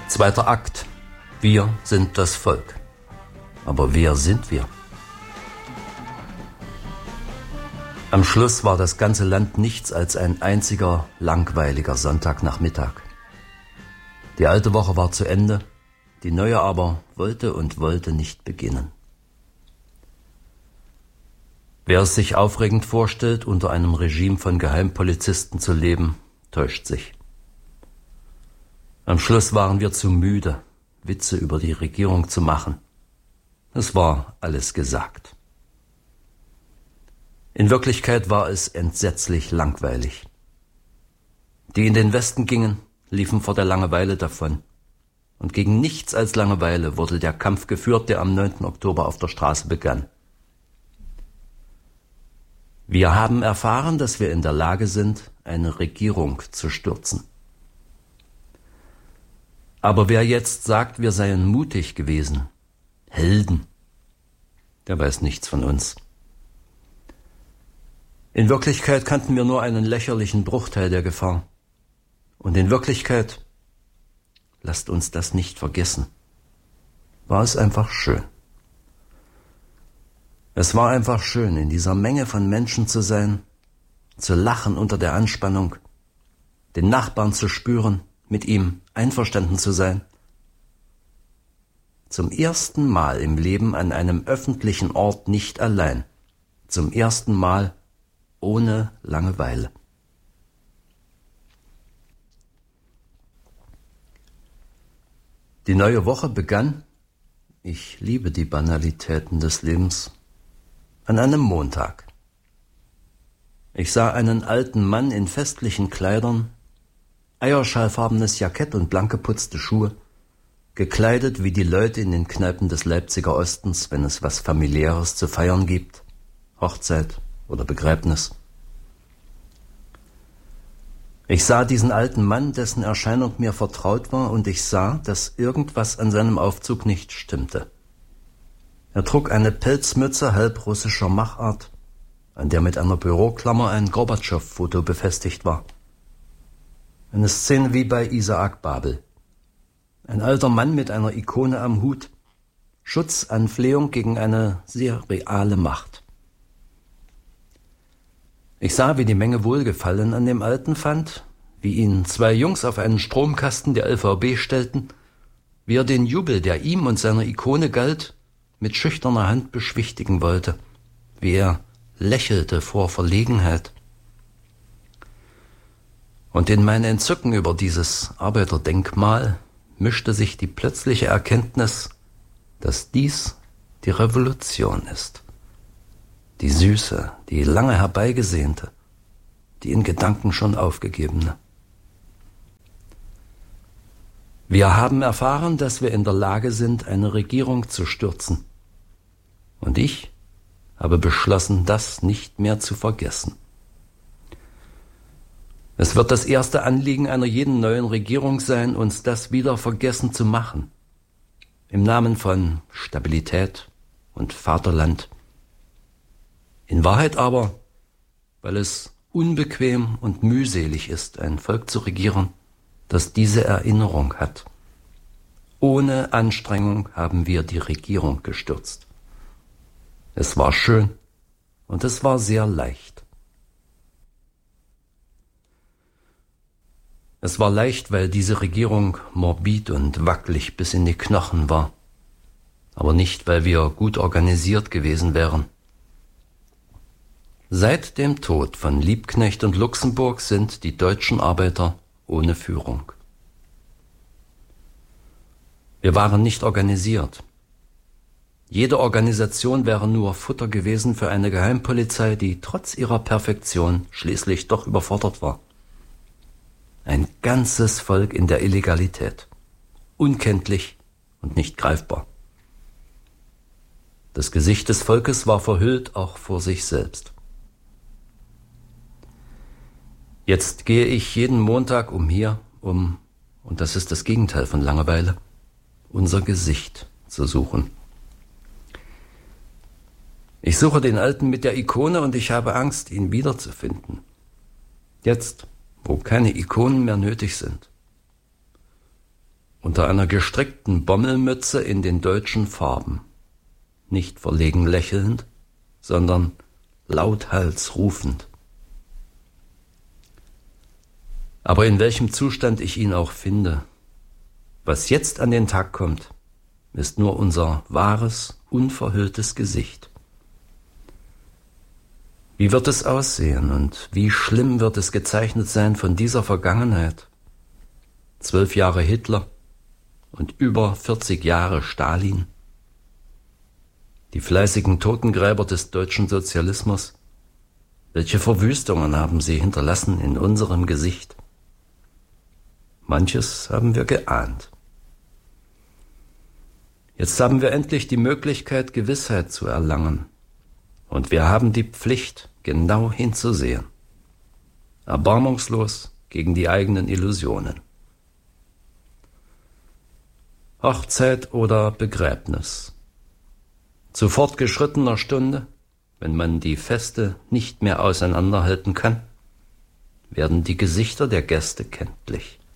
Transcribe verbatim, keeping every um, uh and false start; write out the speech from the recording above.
Zweiter Akt. Wir sind das Volk. Aber wer sind wir? Am Schluss war das ganze Land nichts als ein einziger langweiliger Sonntagnachmittag. Die alte Woche war zu Ende, die neue aber wollte und wollte nicht beginnen. Wer es sich aufregend vorstellt, unter einem Regime von Geheimpolizisten zu leben, täuscht sich. Am Schluss waren wir zu müde, Witze über die Regierung zu machen. Es war alles gesagt. In Wirklichkeit war es entsetzlich langweilig. Die in den Westen gingen, liefen vor der Langeweile davon. Und gegen nichts als Langeweile wurde der Kampf geführt, der am neunten Oktober auf der Straße begann. Wir haben erfahren, dass wir in der Lage sind, eine Regierung zu stürzen. Aber wer jetzt sagt, wir seien mutig gewesen, Helden, der weiß nichts von uns. In Wirklichkeit kannten wir nur einen lächerlichen Bruchteil der Gefahr. Und in Wirklichkeit, lasst uns das nicht vergessen, war es einfach schön. Es war einfach schön, in dieser Menge von Menschen zu sein, zu lachen unter der Anspannung, den Nachbarn zu spüren, mit ihm einverstanden zu sein. Zum ersten Mal im Leben an einem öffentlichen Ort nicht allein, zum ersten Mal ohne Langeweile. Die neue Woche begann, ich liebe die Banalitäten des Lebens, an einem Montag. Ich sah einen alten Mann in festlichen Kleidern, eierschallfarbenes Jackett und blank geputzte Schuhe, gekleidet wie die Leute in den Kneipen des Leipziger Ostens, wenn es was Familiäres zu feiern gibt, Hochzeit oder Begräbnis. Ich sah diesen alten Mann, dessen Erscheinung mir vertraut war, und ich sah, dass irgendwas an seinem Aufzug nicht stimmte. Er trug eine Pelzmütze halb russischer Machart, an der mit einer Büroklammer ein Gorbatschow-Foto befestigt war. Eine Szene wie bei Isaak Babel. Ein alter Mann mit einer Ikone am Hut, Schutzanflehung gegen eine sehr reale Macht. Ich sah, wie die Menge Wohlgefallen an dem Alten fand, wie ihn zwei Jungs auf einen Stromkasten der L V B stellten, wie er den Jubel, der ihm und seiner Ikone galt, mit schüchterner Hand beschwichtigen wollte, wie er lächelte vor Verlegenheit. Und in mein Entzücken über dieses Arbeiterdenkmal mischte sich die plötzliche Erkenntnis, dass dies die Revolution ist. Die süße, die lange herbeigesehnte, die in Gedanken schon aufgegebene. Wir haben erfahren, dass wir in der Lage sind, eine Regierung zu stürzen. Und ich habe beschlossen, das nicht mehr zu vergessen. Es wird das erste Anliegen einer jeden neuen Regierung sein, uns das wieder vergessen zu machen. Im Namen von Stabilität und Vaterland. In Wahrheit aber, weil es unbequem und mühselig ist, ein Volk zu regieren, das diese Erinnerung hat. Ohne Anstrengung haben wir die Regierung gestürzt. Es war schön und es war sehr leicht. Es war leicht, weil diese Regierung morbid und wackelig bis in die Knochen war, aber nicht, weil wir gut organisiert gewesen wären. Seit dem Tod von Liebknecht und Luxemburg sind die deutschen Arbeiter ohne Führung. Wir waren nicht organisiert. Jede Organisation wäre nur Futter gewesen für eine Geheimpolizei, die trotz ihrer Perfektion schließlich doch überfordert war. Ein ganzes Volk in der Illegalität, unkenntlich und nicht greifbar. Das Gesicht des Volkes war verhüllt auch vor sich selbst. Jetzt gehe ich jeden Montag umher, um, und das ist das Gegenteil von Langeweile, unser Gesicht zu suchen. Ich suche den Alten mit der Ikone und ich habe Angst, ihn wiederzufinden. Jetzt, wo keine Ikonen mehr nötig sind. unter einer gestrickten Bommelmütze in den deutschen Farben, nicht verlegen lächelnd, sondern lauthals rufend. Aber in welchem Zustand ich ihn auch finde, was jetzt an den Tag kommt, ist nur unser wahres, unverhülltes Gesicht. Wie wird es aussehen und wie schlimm wird es gezeichnet sein von dieser Vergangenheit? Zwölf Jahre Hitler und über vierzig Jahre Stalin. Die fleißigen Totengräber des deutschen Sozialismus. Welche Verwüstungen haben sie hinterlassen in unserem Gesicht? Manches haben wir geahnt. Jetzt haben wir endlich die Möglichkeit, Gewissheit zu erlangen. Und wir haben die Pflicht, genau hinzusehen. Erbarmungslos gegen die eigenen Illusionen. Hochzeit oder Begräbnis. Zu fortgeschrittener Stunde, wenn man die Feste nicht mehr auseinanderhalten kann, werden die Gesichter der Gäste kenntlich.